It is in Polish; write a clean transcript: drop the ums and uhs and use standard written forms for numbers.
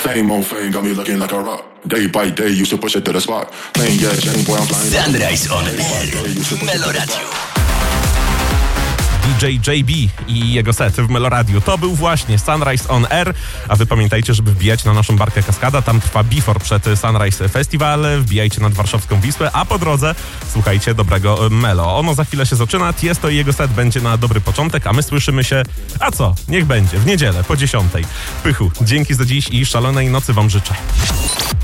Fame on fame, got me looking like a rock. Day by day, used to push it to the spot. Playing yeah, chain boy, I'm flying. Sunrise on Air, Meloradio. DJ JB i jego set w Meloradiu. To był właśnie Sunrise on Air, a wy pamiętajcie, żeby wbijać na naszą barkę Kaskada. Tam trwa before przed Sunrise Festival. Wbijajcie nad warszawską Wisłę, a po drodze słuchajcie dobrego Melo. Ono za chwilę się zaczyna. Tiesto i jego set będzie na dobry początek, a my słyszymy się, a co? Niech będzie, w niedzielę po 10:00. Pychu, dzięki za dziś i szalonej nocy wam życzę.